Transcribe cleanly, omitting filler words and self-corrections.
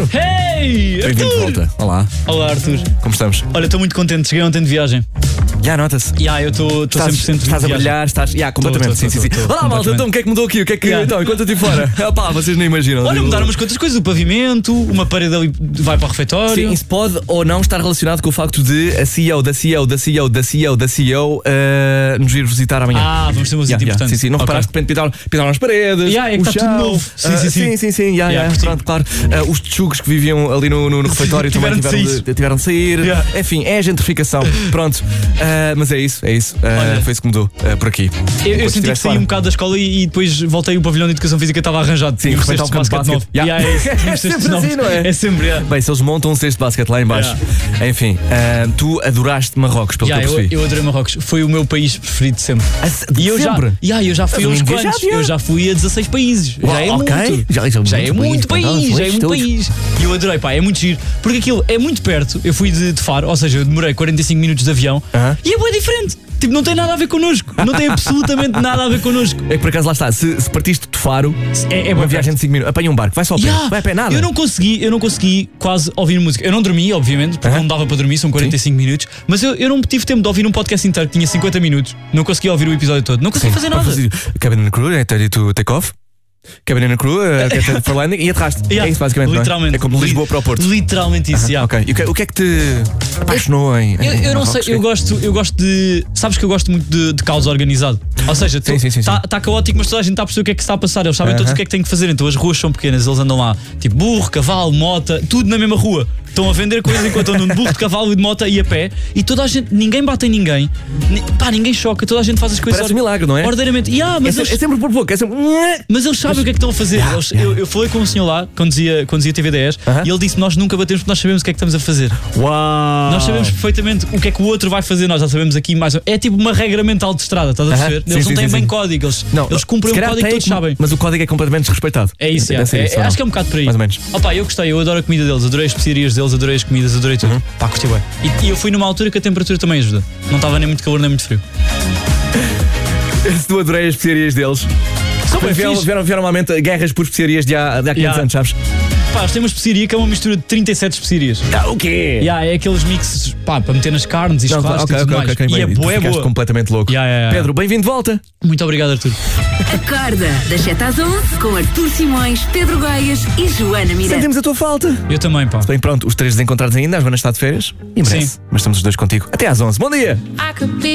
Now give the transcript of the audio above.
Pedro. Hey! Bem-vindo de Arthur! volta. Olá, Olá, Arthur. como estamos? Olha, estou muito contente. Cheguei ontem de viagem. Já nota-se. Eu estou 100% de Estás a viagem. brilhar, estás. Completamente. Tô, Sim. Olá, malta, completamente. então o que é que mudou aqui? O que é que. Então, enquanto eu estive fora. Pá, vocês nem imaginam. Olha, mudaram umas quantas coisas. O pavimento, uma parede ali vai para o refeitório. Sim, isso pode ou não estar relacionado com o facto de a CEO nos ir visitar amanhã. Vamos ter uma visita importante. Sim, não reparaste de repente pintaram as paredes. É que o está tudo chão. novo. Sim. Pronto, claro. Os tchugos que viviam ali no refeitório também tiveram de sair. Enfim, é a gentrificação. Pronto. Mas é isso. Foi isso que mudou por aqui. Eu senti que saí um bocado da escola e depois voltei. O pavilhão de educação física estava arranjado. Sim, Tínhamos respeitar o cestos campo de basquete novo. basquete. É isso. Tínhamos É cestos sempre novos. assim, não é? É sempre. Bem, se eles montam um cesto de basquete lá em baixo. Enfim, tu adoraste Marrocos, pelo que eu percebi. Eu adorei Marrocos. Foi o meu país preferido de sempre. E eu já fui a uns quantos. Eu já fui a 16 países. Já é muito. Já é muito país. E eu adorei, pá, é muito giro. Porque aquilo é muito perto. Eu fui de Faro, ou seja, eu demorei 45 minutos de avião. E é bem diferente. Tipo, não tem nada a ver connosco. Não tem absolutamente nada a ver connosco. É que por acaso lá está, se partiste de Faro, é uma viagem de 5 minutos, apanha um barco, vai só a pé, vai a pé nada. Eu não consegui quase ouvir música. Eu não dormi, obviamente, porque não dava para dormir, são 45 minutos. Mas eu não tive tempo de ouvir um podcast inteiro que tinha 50 minutos. Não consegui ouvir o episódio todo. Não consegui fazer nada. Cabin in the crew, ready to take off. Cabin in the crew, get ready for landing e atraste. É isso basicamente, literalmente. Não é? É como Lisboa para o Porto. Literalmente isso, Ok. E o que é que te apaixonou em eu não sei, eu gosto de. Sabes que eu gosto muito de caos organizado. Ou seja, está caótico, mas toda a gente está a perceber o que é que se está a passar. Eles sabem todos o que é que têm que fazer. Então as ruas são pequenas, eles andam lá, tipo burro, cavalo, mota, tudo na mesma rua. Estão a vender coisas enquanto andam de burro, de cavalo e de mota e a pé. E toda a gente, ninguém bate em ninguém. Ninguém choca, toda a gente faz as coisas. Parece um milagre, não é? Ordeiramente. Mas é sempre por pouco, é sempre. Mas eles sabem o que é que estão a fazer. Eu falei com um senhor lá, quando dizia TV10, e ele disse: nós nunca batemos porque nós sabemos o que é que estamos a fazer. Uau! Nós sabemos perfeitamente o que é que o outro vai fazer, nós já sabemos aqui mais. É tipo uma regra mental de estrada, estás a perceber? Eles não têm bem código, eles cumprem um código que todos sabem. Mas o código é completamente desrespeitado. É isso, acho que é um bocado por aí. Mais ou menos. Eu gostei, eu adoro a comida deles, adorei as especiarias deles, adorei as comidas, adorei tudo. Pá, curti bem. E eu fui numa altura que a temperatura também ajuda. Não estava nem muito calor nem muito frio. Se tu adorei as especiarias deles. Vieram normalmente guerras por especiarias de há 500 anos, sabes? Pá, eles têm uma especiaria que é uma mistura de 37 especiarias. O quê? É aqueles mixes, para meter nas carnes e churrasco e tudo mais. E é boa, ficaste completamente louco. Pedro, bem-vindo de volta. Muito obrigado, Arthur. Acorda, das 7 às 11, com Artur Simões, Pedro Gaias e Joana Miranda. Sentimos a tua falta. Eu também, pá. Bem, pronto, os três desencontrados ainda, a Joana está de férias. E merece. Mas estamos os dois contigo. Até às 11. Bom dia!